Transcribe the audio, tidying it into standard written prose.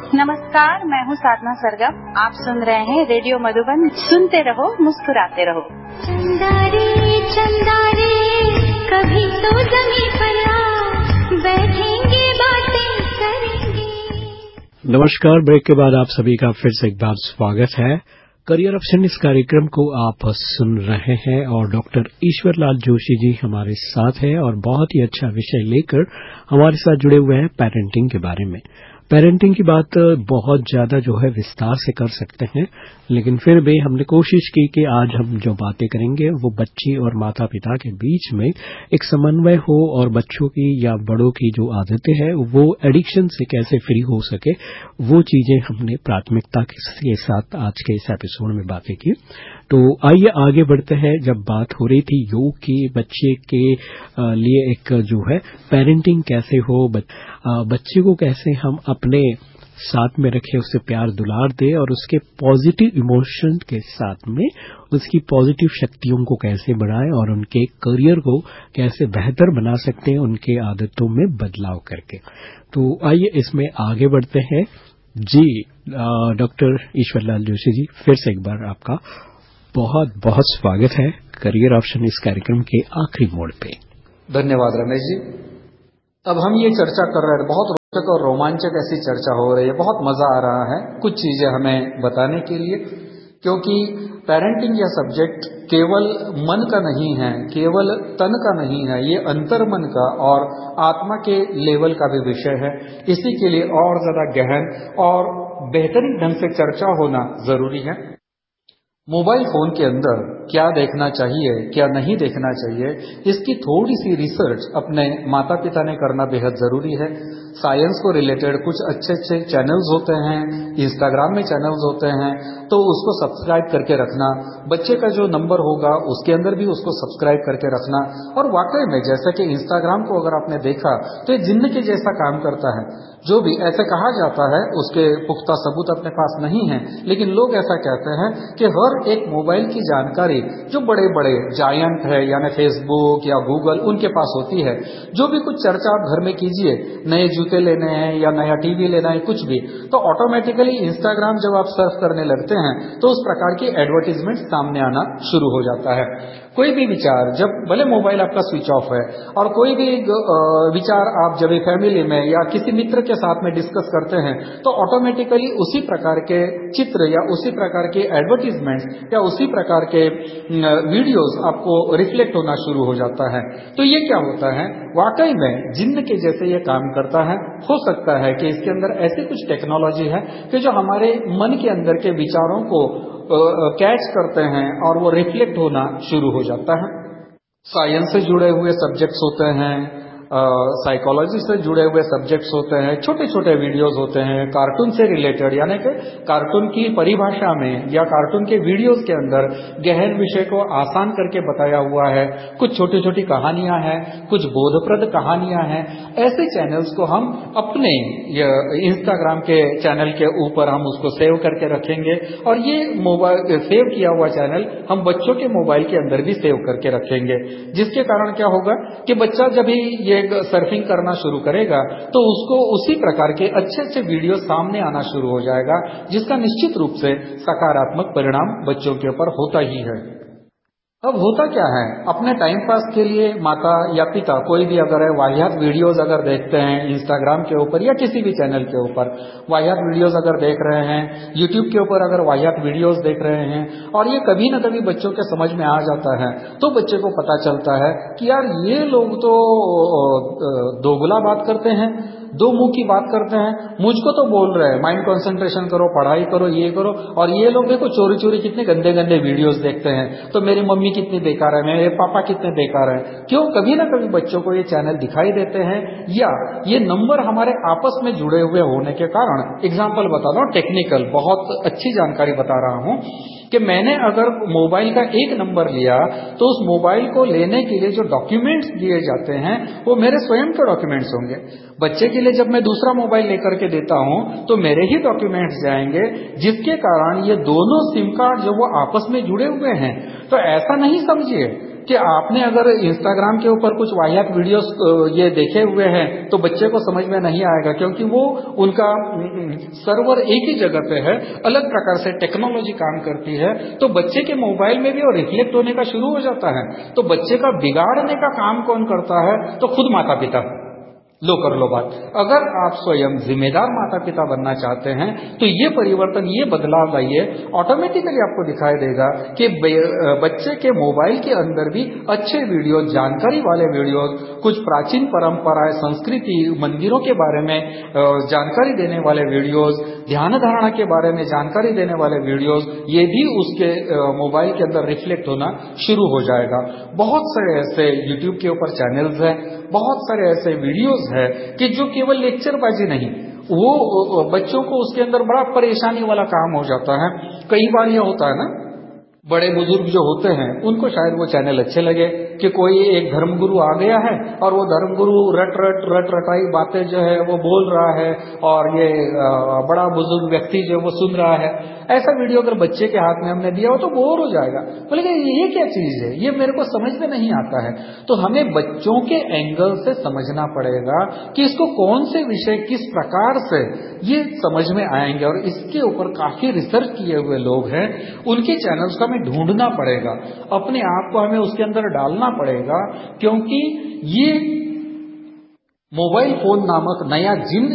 नमस्कार, मैं हूँ साधना सरगम। आप सुन रहे हैं रेडियो मधुबन। सुनते रहो, मुस्कुराते रहो। चंदा रे कभी तो ज़मीं पर आ, बैठेंगे बातें करेंगे। नमस्कार, ब्रेक के बाद आप सभी का फिर से एक बार स्वागत है। करियर ऑप्शन इस कार्यक्रम को आप सुन रहे हैं और डॉक्टर ईश्वरलाल जोशी जी हमारे साथ हैं और बहुत ही अच्छा विषय लेकर हमारे साथ जुड़े हुए हैं पेरेंटिंग के बारे में। पेरेंटिंग की बात बहुत ज्यादा जो है विस्तार से कर सकते हैं, लेकिन फिर भी हमने कोशिश की कि आज हम जो बातें करेंगे वो बच्चे और माता पिता के बीच में एक समन्वय हो और बच्चों की या बड़ों की जो आदतें हैं वो एडिक्शन से कैसे फ्री हो सके, वो चीजें हमने प्राथमिकता के साथ आज के इस एपिसोड में बातें की। तो आइए आगे बढ़ते हैं। जब बात हो रही थी योग की, बच्चे के लिए एक जो है पेरेंटिंग कैसे हो, बच्चे को कैसे हम अपने साथ में रखें, उससे प्यार दुलार दें और उसके पॉजिटिव इमोशन के साथ में उसकी पॉजिटिव शक्तियों को कैसे बढ़ाएं और उनके करियर को कैसे बेहतर बना सकते हैं उनके आदतों में बदलाव करके। तो आइए इसमें आगे बढ़ते हैं। जी डॉक्टर ईश्वरलाल जोशी जी, फिर से एक बार आपका बहुत बहुत स्वागत है करियर ऑप्शन इस कार्यक्रम के आखिरी मोड़ पे। धन्यवाद रमेश जी। अब हम ये चर्चा कर रहे हैं, बहुत रोचक और रोमांचक ऐसी चर्चा हो रही है, बहुत मजा आ रहा है कुछ चीजें हमें बताने के लिए, क्योंकि पेरेंटिंग यह सब्जेक्ट केवल मन का नहीं है, केवल तन का नहीं है, ये अंतर्मन का और आत्मा के लेवल का भी विषय है। इसी के लिए और ज्यादा गहन और बेहतरीन ढंग से चर्चा होना जरूरी है। मोबाइल फोन के अंदर क्या देखना चाहिए, क्या नहीं देखना चाहिए, इसकी थोड़ी सी रिसर्च अपने माता पिता ने करना बेहद जरूरी है। साइंस को रिलेटेड कुछ अच्छे अच्छे चैनल्स होते हैं, इंस्टाग्राम में चैनल्स होते हैं, तो उसको सब्सक्राइब करके रखना। बच्चे का जो नंबर होगा उसके अंदर भी उसको सब्सक्राइब करके रखना। और वाकई में जैसा कि इंस्टाग्राम को अगर आपने देखा तो ये जिन्न के जैसा काम करता है। जो भी ऐसे कहा जाता है, उसके पुख्ता सबूत अपने पास नहीं है, लेकिन लोग ऐसा कहते हैं कि हर एक मोबाइल की जानकारी जो बड़े बड़े जायंट है यानी फेसबुक या गूगल, उनके पास होती है। जो भी कुछ चर्चा आप घर में कीजिए, नए जूते लेने हैं या नया टीवी लेना है, कुछ भी, तो ऑटोमेटिकली इंस्टाग्राम जब आप सर्फ करने लगते हैं तो उस प्रकार की एडवर्टीजमेंट सामने आना शुरू हो जाता है। कोई भी विचार, जब भले मोबाइल आपका स्विच ऑफ है, और कोई भी विचार आप जब फैमिली में या किसी मित्र के साथ में डिस्कस करते हैं तो ऑटोमेटिकली उसी प्रकार के चित्र या उसी प्रकार के एडवर्टीजमेंट या उसी प्रकार के वीडियोस आपको रिफ्लेक्ट होना शुरू हो जाता है। तो ये क्या होता है, वाकई में जिन्न के जैसे ये काम करता है। हो सकता है कि इसके अंदर ऐसी कुछ टेक्नोलॉजी है कि जो हमारे मन के अंदर के विचारों को कैच करते हैं और वो रिफ्लेक्ट होना शुरू हो जाता है। साइंस से जुड़े हुए सब्जेक्ट्स होते हैं, साइकोलॉजी से जुड़े हुए सब्जेक्ट्स होते हैं, छोटे छोटे वीडियोस होते हैं, कार्टून से रिलेटेड, यानी कि कार्टून की परिभाषा में या कार्टून के वीडियोस के अंदर गहन विषय को आसान करके बताया हुआ है। कुछ छोटी छोटी कहानियां हैं, कुछ बोधप्रद कहानियां हैं। ऐसे चैनल्स को हम अपने इंस्टाग्राम के चैनल के ऊपर हम उसको सेव करके रखेंगे और ये मोबाइल सेव किया हुआ चैनल हम बच्चों के मोबाइल के अंदर भी सेव करके रखेंगे, जिसके कारण क्या होगा कि बच्चा जब भी ये सर्फिंग करना शुरू करेगा तो उसको उसी प्रकार के अच्छे अच्छे वीडियो सामने आना शुरू हो जाएगा, जिसका निश्चित रूप से सकारात्मक परिणाम बच्चों के ऊपर होता ही है। अब होता क्या है, अपने टाइम पास के लिए माता या पिता कोई भी अगर है वाहियात वीडियोस अगर देखते हैं इंस्टाग्राम के ऊपर या किसी भी चैनल के ऊपर, वाहियात वीडियोस अगर देख रहे हैं, यूट्यूब के ऊपर अगर वाहियात वीडियोस देख रहे हैं, और ये कभी न कभी बच्चों के समझ में आ जाता है, तो बच्चे को पता चलता है कि यार ये लोग तो दोगला बात करते हैं, दो मुंह की बात करते हैं। मुझको तो बोल रहे हैं माइंड कंसंट्रेशन करो, पढ़ाई करो, ये करो, और ये लोग देखो चोरी चोरी कितने गंदे गंदे वीडियोस देखते हैं, तो मेरी मम्मी कितनी बेकार है, मेरे पापा कितने बेकार है। क्यों, कभी ना कभी बच्चों को ये चैनल दिखाई देते हैं या ये नंबर हमारे आपस में जुड़े हुए होने के कारण। एग्जाम्पल बता दो, टेक्निकल बहुत अच्छी जानकारी बता रहा हूं कि मैंने अगर मोबाइल का एक नंबर लिया तो उस मोबाइल को लेने के लिए जो डॉक्यूमेंट्स दिए जाते हैं वो मेरे स्वयं के डॉक्यूमेंट्स होंगे। बच्चे के लिए जब मैं दूसरा मोबाइल लेकर के देता हूं तो मेरे ही डॉक्यूमेंट्स जाएंगे, जिसके कारण ये दोनों सिम कार्ड जो वो आपस में जुड़े हुए हैं। तो ऐसा नहीं समझिए कि आपने अगर इंस्टाग्राम के ऊपर कुछ वाहियात वीडियोस ये देखे हुए हैं तो बच्चे को समझ में नहीं आएगा, क्योंकि वो उनका सर्वर एक ही जगह पे है, अलग प्रकार से टेक्नोलॉजी काम करती है। तो बच्चे के मोबाइल में भी और रिफ्लेक्ट होने का शुरू हो जाता है। तो बच्चे का बिगाड़ने का काम कौन करता है? तो खुद माता पिता। लो कर लो बात। अगर आप स्वयं जिम्मेदार माता पिता बनना चाहते हैं तो ये परिवर्तन, ये बदलाव लाइए, ऑटोमेटिकली आपको दिखाई देगा कि बच्चे के मोबाइल के अंदर भी अच्छे वीडियो, जानकारी वाले वीडियो, कुछ प्राचीन परंपराएं, संस्कृति, मंदिरों के बारे में जानकारी देने वाले वीडियोस, ध्यान धारणा के बारे में जानकारी देने वाले वीडियोस, ये भी उसके मोबाइल के अंदर रिफ्लेक्ट होना शुरू हो जाएगा। बहुत सारे ऐसे यूट्यूब के ऊपर चैनल्स हैं, बहुत सारे ऐसे वीडियोस है कि जो केवल लेक्चरबाजी नहीं, वो बच्चों को उसके अंदर बड़ा परेशानी वाला काम हो जाता है। कई बार ये होता है ना, बड़े बुजुर्ग जो होते हैं उनको शायद वो चैनल अच्छे लगे कि कोई एक धर्मगुरु आ गया है और वो धर्मगुरु रटाई बातें जो है वो बोल रहा है और ये बड़ा बुजुर्ग व्यक्ति जो वो सुन रहा है। ऐसा वीडियो अगर बच्चे के हाथ में हमने दिया हो तो बोर हो जाएगा, बोलेगा ये क्या चीज है, ये मेरे को समझ में नहीं आता है। तो हमें बच्चों के एंगल से समझना पड़ेगा कि इसको कौन से विषय किस प्रकार से ये समझ में आएंगे, और इसके ऊपर काफी रिसर्च किए हुए लोग हैं, उनके चैनल्स को हमें ढूंढना पड़ेगा, अपने आप को हमें उसके अंदर डालना पड़ेगा, क्योंकि ये मोबाइल फोन नामक नया जिन